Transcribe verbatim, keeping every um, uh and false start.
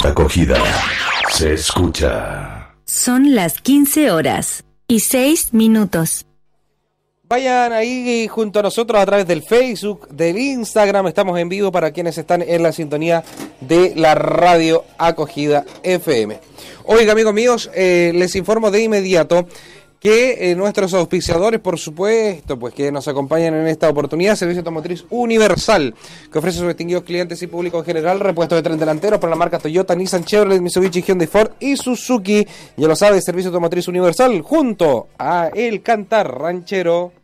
Acogida se escucha. Son las quince horas y seis minutos. Vayan ahí junto a nosotros a través del Facebook, del Instagram. Estamos en vivo para quienes están en la sintonía de la radio Acogida F M. Oiga, amigos míos, eh, les informo de inmediato que eh, nuestros auspiciadores, por supuesto, pues que nos acompañan en esta oportunidad, Servicio Automotriz Universal, que ofrece a sus distinguidos clientes y público en general repuestos de tren delanteros para la marca Toyota, Nissan, Chevrolet, Mitsubishi, Hyundai, Ford y Suzuki. Ya lo sabe, Servicio Automotriz Universal, junto a El Cantar Ranchero.